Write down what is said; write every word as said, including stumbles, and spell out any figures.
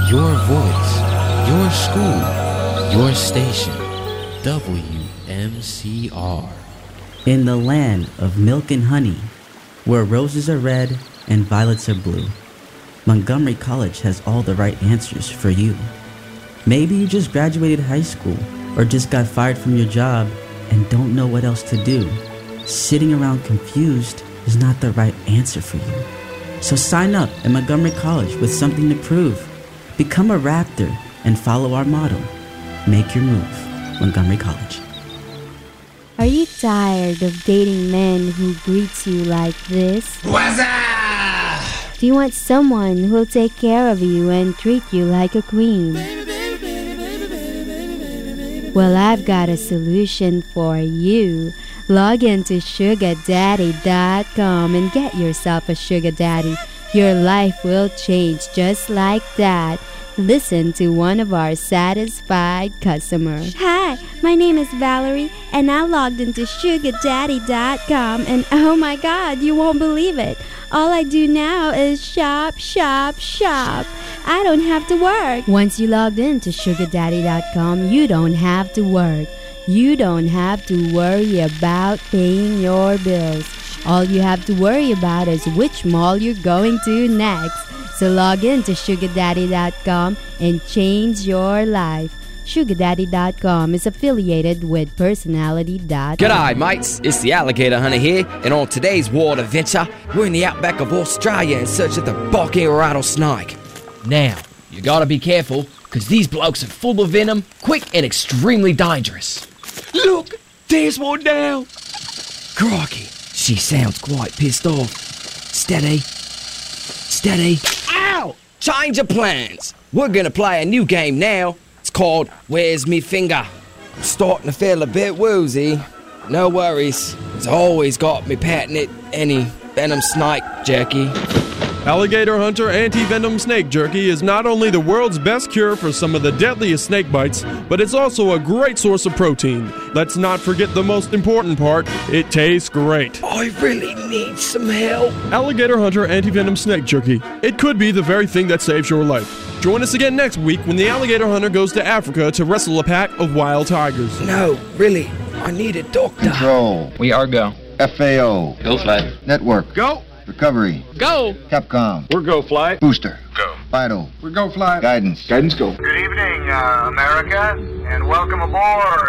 Your voice, your school, your station. W M C R. In the land of milk and honey, where roses are red and violets are blue, Montgomery College has all the right answers for you. Maybe you just graduated high school or just got fired from your job and don't know what else to do. Sitting around confused is not the right answer for you. So sign up at Montgomery College with something to prove. Become a Raptor and follow our motto. Make your move. Montgomery College. Are you tired of dating men who greets you like this? What's up? Do you want someone who'll take care of you and treat you like a queen? Well, I've got a solution for you. Log into sugar daddy dot com and get yourself a sugar daddy. Your life will change just like that. Listen to one of our satisfied customers. Hi, my name is Valerie, and I logged into sugar daddy dot com, and oh my God, you won't believe it. All I do now is shop, shop, shop. I don't have to work. Once you logged into sugar daddy dot com, you don't have to work. You don't have to worry about paying your bills. All you have to worry about is which mall you're going to next. So log in to sugar daddy dot com and change your life. sugar daddy dot com is affiliated with personality dot com. G'day, mates. It's the Alligator Hunter here, and on today's wild adventure, we're in the outback of Australia in search of the bog-ear rattlesnake. Now, you gotta be careful, because these blokes are full of venom, quick and extremely dangerous. Look, there's one now. Crikey, she sounds quite pissed off. Steady. Steady. Ow! Change of plans. We're gonna play a new game now. It's called Where's Me Finger? I'm starting to feel a bit woozy. No worries. It's always got me patting it any venom snake jerky. Alligator Hunter Anti-Venom Snake Jerky is not only the world's best cure for some of the deadliest snake bites, but it's also a great source of protein. Let's not forget the most important part, it tastes great. I really need some help. Alligator Hunter Anti-Venom Snake Jerky. It could be the very thing that saves your life. Join us again next week when the Alligator Hunter goes to Africa to wrestle a pack of wild tigers. No, really, I need a doctor. Control. We are go. F A O. Go flight. Network. Go. Recovery. Go. Capcom. We're go flight. Booster. Go. Vital. We're go flight. Guidance. Guidance go. Good evening, uh, America, and welcome aboard.